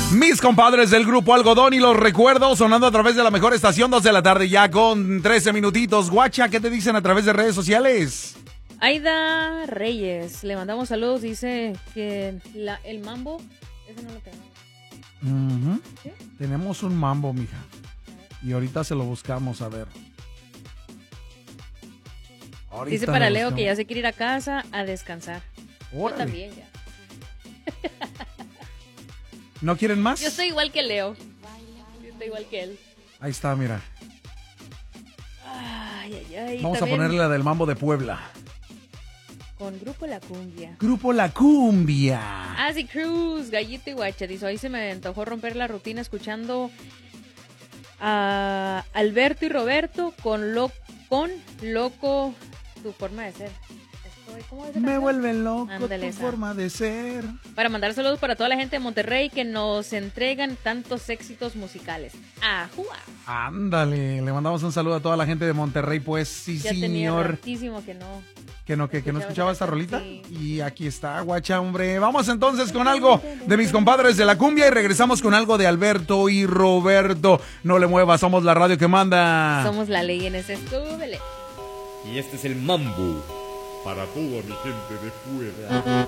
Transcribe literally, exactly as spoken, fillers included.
Mis compadres del grupo Algodón y los recuerdos sonando a través de la mejor estación, dos de la tarde ya con trece minutitos. Guacha, ¿qué te dicen a través de redes sociales? Aida Reyes, le mandamos saludos, dice que la, el mambo, ese no lo tenemos. Uh-huh. ¿Sí? Tenemos un mambo, mija. Y ahorita se lo buscamos, a ver. Ahorita Dice para Leo buscamos. que ya se quiere ir a casa a descansar. Órale. Yo también ya. ¿No quieren más? Yo estoy igual que Leo. Yo estoy igual que él. Ahí está, mira. Ay, ay, ay. Vamos también a ponerle la del mambo de Puebla. con Grupo La Cumbia. Grupo La Cumbia. Asi Cruz, Gallito y Guacha. Dice, hoy se me antojó romper la rutina escuchando a Alberto y Roberto con, lo, con Loco, tu forma de ser. Estoy, ¿cómo es esa Me canción? vuelve loco Ándale, tu esa. forma de ser. Para mandar saludos para toda la gente de Monterrey que nos entregan tantos éxitos musicales. ¡Ajúa! Ándale, le mandamos un saludo a toda la gente de Monterrey, pues sí, Ya tenía señor. ratísimo que no. Que no, que, que no escuchaba esta rolita. Sí. Y aquí está, guacha, hombre. Vamos entonces con algo de mis compadres de la cumbia y regresamos con algo de Alberto y Roberto. No le muevas, somos la radio que manda. Somos la ley en ese súbele. Y este es el mambo para toda mi gente de fuera.